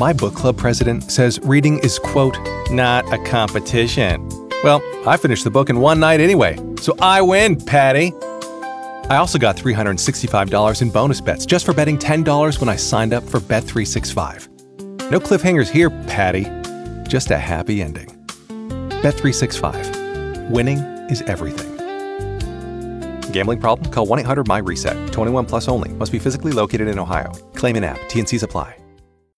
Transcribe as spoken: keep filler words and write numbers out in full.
My book club president says reading is, quote, not a competition. Well, I finished the book in one night anyway, so I win, Patty. I also got three hundred sixty-five dollars in bonus bets just for betting ten dollars when I signed up for Bet three sixty-five. No cliffhangers here, Patty. Just a happy ending. Bet three sixty-five. Winning is everything. Gambling problem? Call one eight hundred M Y RESET. twenty-one plus only. Must be physically located in Ohio. Claim in app. T and Cs apply.